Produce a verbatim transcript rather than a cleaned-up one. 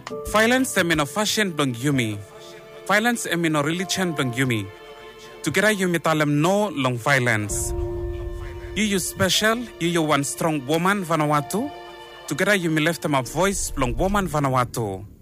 Violence emino fashion dong yumi. Violence emino religion dong yumi. Together yumi talem no long violence. You you special, you you one strong woman Vanuatu. Together yumi left them a voice long woman Vanuatu.